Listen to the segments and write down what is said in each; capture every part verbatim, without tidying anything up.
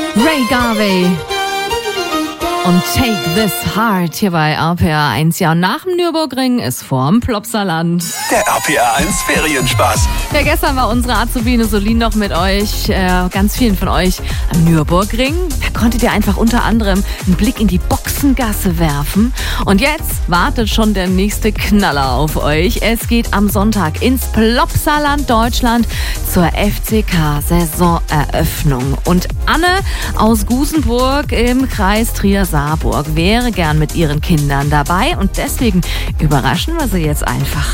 Ray Garvey und Take This Heart hier bei R P R eins. Ja, und nach dem Nürburgring ist vorm Plopsaland der R P R eins Ferienspaß. Ja, gestern war unsere Azubine Solin noch mit euch, äh, ganz vielen von euch am Nürburgring. Da konntet ihr einfach unter anderem einen Blick in die Boxengasse werfen. Und jetzt wartet schon der nächste Knaller auf euch. Es geht am Sonntag ins Plopsaland Deutschland zur F C K-Saisoneröffnung. Und Anne aus Gusenburg im Kreis Trier-Saarburg wäre gern mit ihren Kindern dabei. Und deswegen überraschen wir sie jetzt einfach.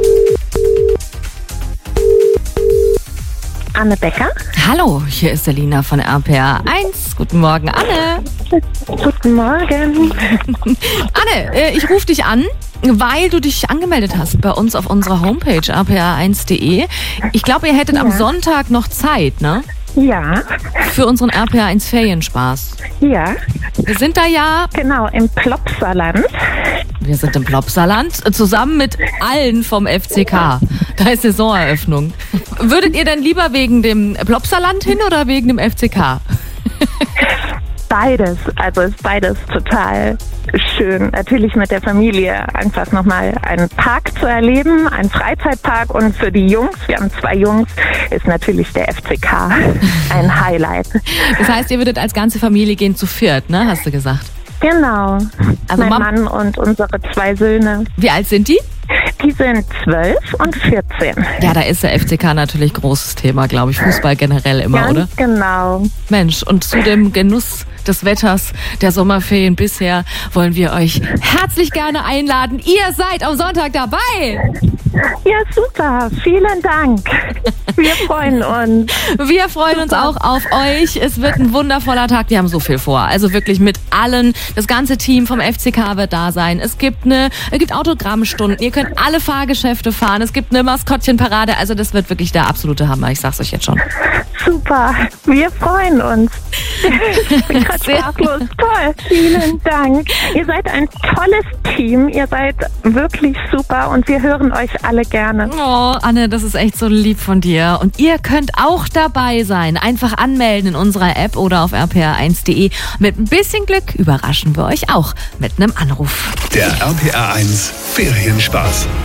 Anne Becker. Hallo, hier ist Selina von R P R eins. Guten Morgen, Anne. Guten Morgen. Anne, äh, ich rufe dich an, weil du dich angemeldet hast bei uns auf unserer Homepage r p r eins punkt d e. Ich glaube, ihr hättet Ja. am Sonntag noch Zeit, ne? Ja, Für unseren R P R eins Ferienspaß. ja, Wir sind da ja, genau, im Plopsaland. wir sind im Plopsaland, äh, zusammen mit allen vom F C K. Da ist Saisoneröffnung. Würdet ihr denn lieber wegen dem Plopsaland hin oder wegen dem F C K? Beides, also ist beides total schön. Natürlich mit der Familie einfach nochmal einen Park zu erleben, einen Freizeitpark, und für die Jungs, wir haben zwei Jungs, ist natürlich der F C K ein Highlight. Das heißt, ihr würdet als ganze Familie gehen zu viert, ne? Hast du gesagt. Genau, Also mein Mam- Mann und unsere zwei Söhne, Wie alt sind die? die sind zwölf und vierzehn. Ja, da ist der F C K natürlich großes Thema, glaube ich. Fußball generell immer, Ganz oder? genau. Mensch, und zu dem Genuss des Wetters der Sommerferien bisher wollen wir euch herzlich gerne einladen. Ihr seid am Sonntag dabei. Ja, super. Vielen Dank. Wir freuen uns. Wir freuen uns auch auf euch. Es wird ein wundervoller Tag. Wir haben so viel vor. Also wirklich mit allen. Das ganze Team vom F C K wird da sein. Es gibt eine, es gibt Autogrammstunden. Ihr könnt alle Fahrgeschäfte fahren. Es gibt eine Maskottchenparade. Also das wird wirklich der absolute Hammer. Ich sag's euch jetzt schon. Super. Wir freuen uns. Ich bin gerade Sehr- sprachlos. Toll. Vielen Dank. Ihr seid ein tolles Team. Ihr seid wirklich super und wir hören euch alle gerne. Oh, Anne, das ist echt so lieb von dir. Und ihr könnt auch dabei sein. Einfach anmelden in unserer App oder auf r p r eins punkt d e. Mit ein bisschen Glück überraschen wir euch auch mit einem Anruf. Der R P R eins Ferienspaß.